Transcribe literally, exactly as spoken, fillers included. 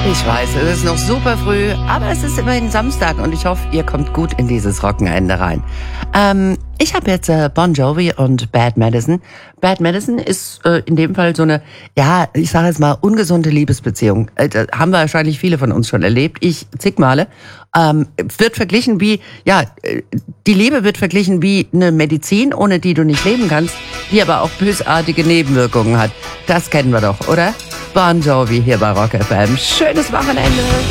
Ich weiß, es ist noch super früh, aber es ist immerhin Samstag und ich hoffe, ihr kommt gut in dieses Wochenende rein. Ähm, ich habe jetzt äh, Bon Jovi und Bad Medicine. Bad Medicine ist äh, in dem Fall so eine, ja, ich sage jetzt mal, ungesunde Liebesbeziehung. Äh, das haben wir wahrscheinlich viele von uns schon erlebt. Ich zig Male. Ähm, wird verglichen wie, ja, äh, die Liebe wird verglichen wie eine Medizin, ohne die du nicht leben kannst, die aber auch bösartige Nebenwirkungen hat. Das kennen wir doch, oder? Bon Jovi hier bei Rock F M. Schönes Wochenende.